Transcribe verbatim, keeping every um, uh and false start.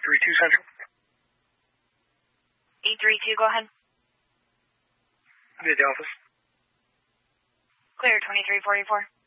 three two Central. eight three two, go ahead. Mid office. Clear, twenty-three forty-four.